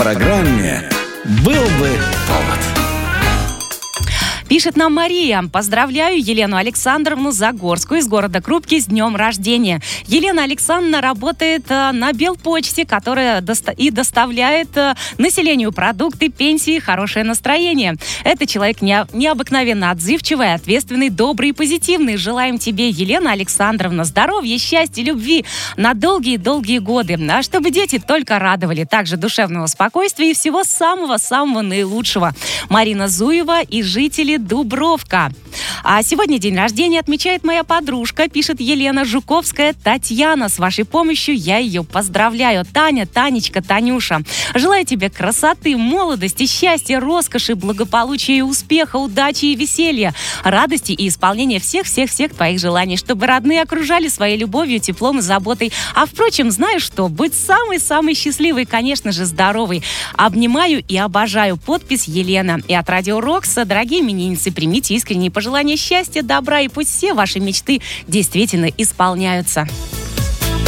программе «Был бы повод». Пишет нам Мария. Поздравляю Елену Александровну Загорскую из города Крупки с днем рождения. Елена Александровна работает на Белпочте, которая доставляет населению продукты, пенсии, хорошее настроение. Это человек необыкновенно отзывчивый, ответственный, добрый и позитивный. Желаем тебе, Елена Александровна, здоровья, счастья, любви на долгие-долгие годы. А чтобы дети только радовали. Также душевного спокойствия и всего самого-самого наилучшего. Марина Зуева и жители Дубровка. А сегодня день рождения отмечает моя подружка, пишет Елена Жуковская Татьяна. С вашей помощью я ее поздравляю. Таня, Танечка, Танюша. Желаю тебе красоты, молодости, счастья, роскоши, благополучия и успеха, удачи и веселья, радости и исполнения всех-всех-всех твоих желаний, чтобы родные окружали своей любовью, теплом и заботой. А впрочем, знаешь что? Будь самый-самый счастливый, конечно же, здоровый. Обнимаю и обожаю. Подпись Елена. И от Радио Рокс, дорогие именинницы, примите искренние пожелания счастья, добра, и пусть все ваши мечты действительно исполняются.